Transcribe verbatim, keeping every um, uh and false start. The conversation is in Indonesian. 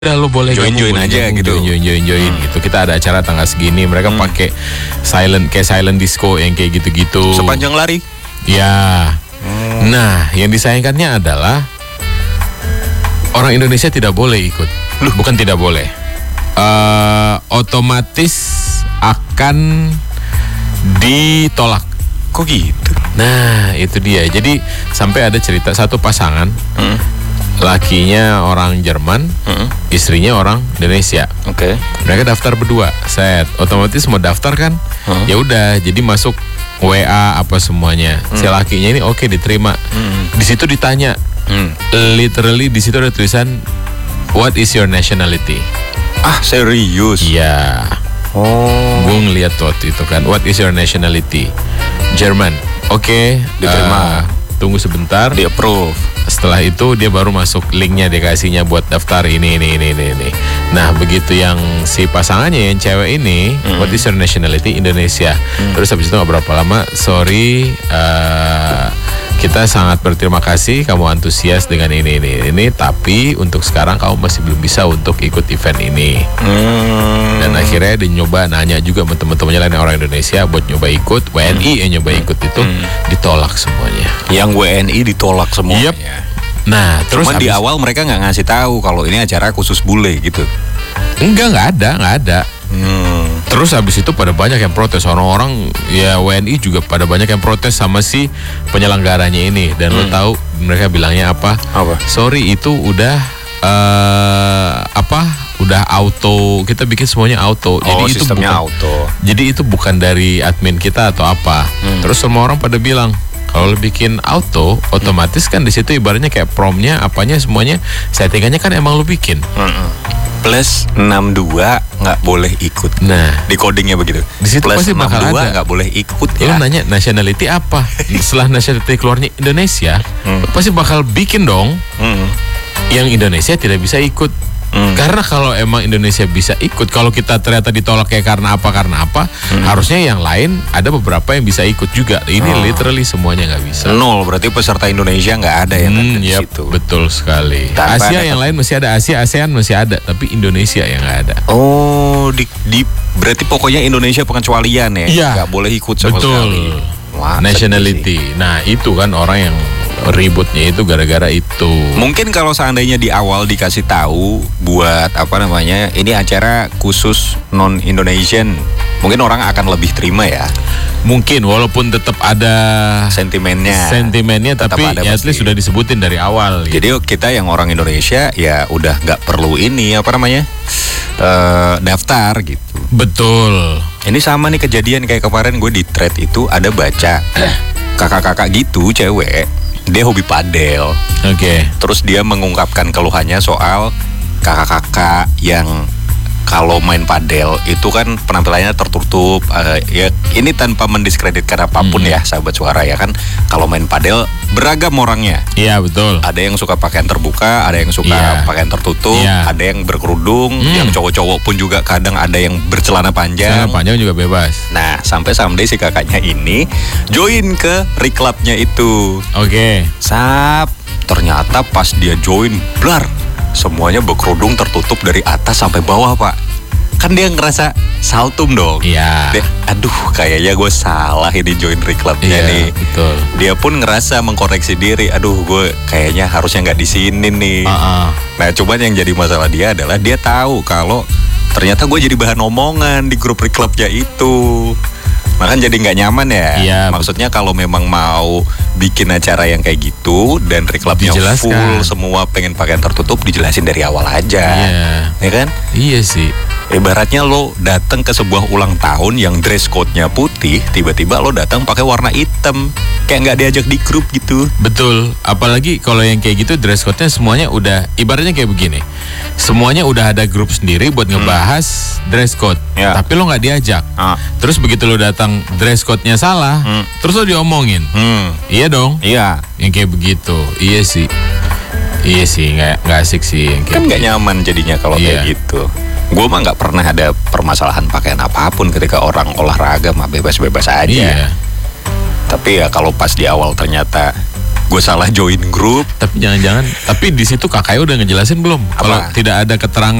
udah lo boleh join join aja gabung, gitu, join join join hmm. gitu. Kita ada acara tanggal segini, mereka hmm. pakai silent kayak silent disco yang kayak gitu-gitu. Sepanjang lari. Ya. Hmm. Nah, yang disayangkannya adalah orang Indonesia tidak boleh ikut. Loh. Bukan tidak boleh. Uh, otomatis akan ditolak. Kok gitu? Nah, itu dia. Jadi sampai ada cerita satu pasangan. Hmm. Lakinya orang Jerman, mm-hmm. istrinya orang Indonesia. Oke. Okay. Mereka daftar berdua. Set, otomatis mau daftar kan? Mm-hmm. Ya udah, jadi masuk W A apa semuanya. Mm-hmm. Si lakinya ini oke okay, diterima. Mm-hmm. Di situ ditanya, mm. literally di situ ada tulisan, what is your nationality? Ah, serius? Iya. Oh. Gue ngeliat waktu itu kan, what is your nationality? Jerman. Oke. Okay, diterima. Uh, tunggu sebentar. Di approve. Setelah itu dia baru masuk linknya, dia kasihnya buat daftar ini ini ini ini. ini. Nah begitu yang si pasangannya yang cewek ini, mm. what is your nationality? Indonesia. Mm. Terus habis itu nggak berapa lama, sorry, uh, kita sangat berterima kasih kamu antusias dengan ini ini ini, tapi untuk sekarang kamu masih belum bisa untuk ikut event ini. Mm. Dan akhirnya dia nyoba nanya juga sama teman-temannya lain orang Indonesia buat nyoba ikut, W N I mm. yang nyoba ikut itu mm. ditolak semuanya. Yang W N I ditolak semuanya. Yep. Nah, terus cuma di awal mereka nggak ngasih tahu kalau ini acara khusus bule gitu. Enggak, nggak ada, nggak ada. Hmm. Terus habis itu pada banyak yang protes, orang-orang ya W N I juga pada banyak yang protes sama si penyelenggaranya ini. Dan hmm. lo tahu mereka bilangnya apa? Apa? Sorry, itu udah uh, apa? Udah auto, kita bikin semuanya auto. Oh, jadi itu bukan, auto. Jadi itu bukan dari admin kita atau apa. Hmm. Terus semua orang pada bilang, kalau bikin auto, otomatis kan di situ ibaratnya kayak promnya, apanya semuanya, settingannya kan emang lu bikin. Mm-mm. Plus enam dua nggak boleh ikut. Nah, di codingnya begitu. Di situ Plus pasti bakal ada. Nggak boleh ikut. Lu ya. nanya nationality apa? Setelah nationality keluarnya Indonesia, mm. pasti bakal bikin dong. Mm. Yang Indonesia tidak bisa ikut. Hmm. Karena kalau emang Indonesia bisa ikut, kalau kita ternyata ditolak kayak karena apa karena apa, hmm. harusnya yang lain ada beberapa yang bisa ikut juga. Ini oh. literally semuanya nggak bisa. Nol, berarti peserta Indonesia nggak ada yang hmm, ada di yep, situ. Betul sekali. Tanpa Asia yang lain masih ada, Asia ASEAN masih ada, tapi Indonesia yang nggak ada. Oh, di, di berarti pokoknya Indonesia pengecualian ya, ya nggak boleh ikut sama betul. sekali. Wah, nationality. Nah itu kan orang yang ributnya itu gara-gara itu. Mungkin kalau seandainya di awal dikasih tahu buat apa namanya, ini acara khusus non Indonesian, mungkin orang akan lebih terima ya. Mungkin walaupun tetap ada sentimennya, sentimennya, tapi ya at least sudah disebutin dari awal. Jadi gitu. Kita yang orang Indonesia ya udah nggak perlu ini apa namanya uh, daftar gitu. Betul. Ini sama nih kejadian kayak kemarin gue di thread itu ada baca kakak-kakak gitu cewek. Dia hobi padel. Oke. Okay. Terus dia mengungkapkan keluhannya soal kakak-kakak yang kalau main padel itu kan penampilannya tertutup. Uh, ya ini tanpa mendiskreditkan apapun hmm. ya sahabat suara ya kan. Kalau main padel beragam orangnya. Iya betul. Ada yang suka pakaian terbuka, ada yang suka yeah. pakaian tertutup, yeah. ada yang berkerudung, hmm. yang cowok-cowok pun juga kadang ada yang bercelana panjang. Celana panjang juga bebas. Nah sampai someday si kakaknya ini join ke Reclubnya itu. Oke. Okay. Sap, ternyata pas dia join, blar, semuanya berkerudung tertutup dari atas sampai bawah pak. Kan dia ngerasa saltum dong. Iya. Dia, aduh kayaknya gue salah ini join Reclubnya iya, nih. Betul. Dia pun ngerasa mengkoreksi diri. Aduh gue kayaknya harusnya nggak di sini nih. Uh-uh. Nah cuman yang jadi masalah dia adalah dia tahu kalau ternyata gue jadi bahan omongan di grup Reclubnya itu. Makanya jadi nggak nyaman ya. Iya, maksudnya kalau memang mau bikin acara yang kayak gitu dan Reclubnya full semua pengen pakaian tertutup, dijelasin dari awal aja. Iya. Ya kan? Iya sih. Ibaratnya lo datang ke sebuah ulang tahun yang dress code-nya putih, tiba-tiba lo datang pakai warna hitam, kayak nggak diajak di grup gitu. Betul. Apalagi kalau yang kayak gitu dress code-nya semuanya udah ibaratnya kayak begini. Semuanya udah ada grup sendiri buat ngebahas hmm. dress code, ya. Tapi lo nggak diajak. Ah. Terus begitu lo datang dress code-nya salah, hmm. terus lo diomongin. Hmm. Iya dong. Iya. Yang kayak begitu. Iya sih. Iya sih, nggak nggak asik sih. Yang kayak kan nggak nyaman jadinya kalau iya. kayak gitu. Gue mah nggak pernah ada permasalahan pakaian apapun ketika orang olahraga mah bebas-bebas aja. Iya. Tapi ya kalau pas di awal ternyata gue salah join grup. Tapi jangan-jangan, tapi di situ kakaknya udah ngejelasin belum? Kalau Apa? tidak ada keterangan